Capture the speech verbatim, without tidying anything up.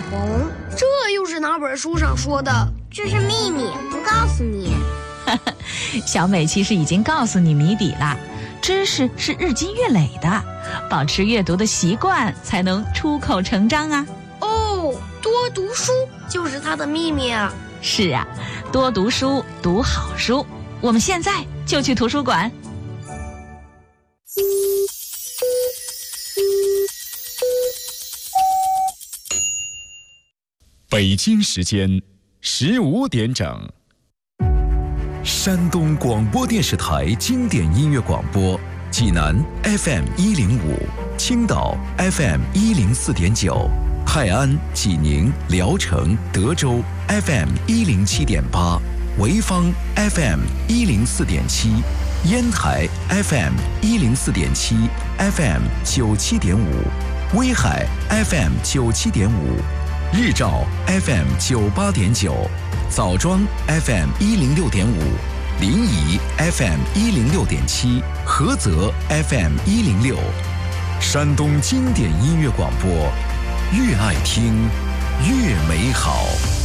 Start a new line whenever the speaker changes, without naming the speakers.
红。
这又是哪本书上说的？
这是秘密，不告诉你。
小美其实已经告诉你谜底了，知识是日积月累的，保持阅读的习惯才能出口成章啊。
哦，多读书就是它的秘密啊。
是啊，多读书，读好书。我们现在就去图书馆。
北京时间十五点整。
山东广播电视台经典音乐广播，济南 F M 一零五，青岛 F M 一零四点九，泰安、济宁、聊城、德州 F M 一零七点八，潍坊 F M 一零四点七，烟台 F M 一零四点七 ，F M 九七点五，威海 F M 九七点五，日照 F M 九八点九，枣庄 F M 一零六点五，临沂 F M 一零六点七，菏泽 F M 一零六，山东经典音乐广播，越爱听越美好。